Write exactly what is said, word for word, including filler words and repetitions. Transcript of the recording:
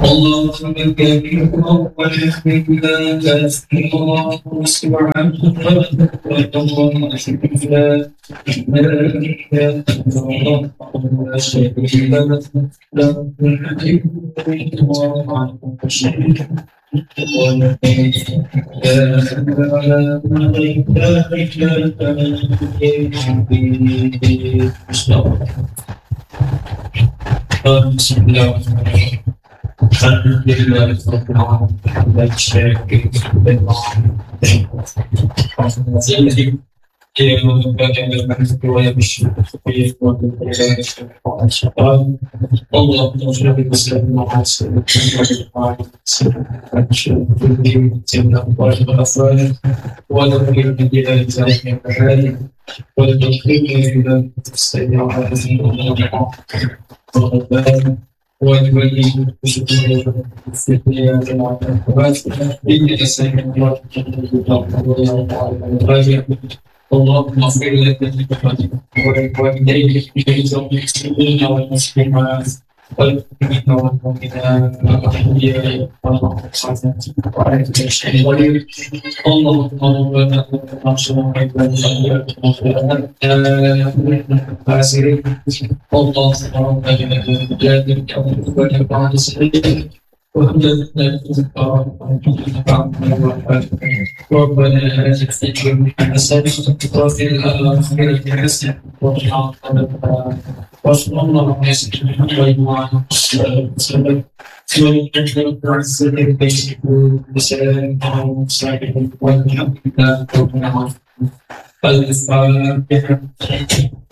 اللهم كبير وحمدنا كثيرا سبحان الله اللهم شكرا لا اله الا الله لا شريك له له الحمد بسم الله الحمد لله رب العالمين لا شريك له اللهم صل وسلم على سيدنا محمد ونبي الى ذلك والتوفيق الى السيئات والولي اللهم اغفر لنا ولوالديك وللمسلمين والمسلمات والمؤمنين والمؤمنات والاحياء والاموات اللهم ربنا انصر عبادك الفاسرين اللهم ربنا جادك ونفعنا سبيلك وهدنا ربنا آتنا في الدنيا حسنة وفي الآخرة حسنة وقنا عذاب النار وصلى الله على سيدنا محمد وعلى آله وسلم وسلام على المرسلين والحمد لله رب العالمين. الفاتحة.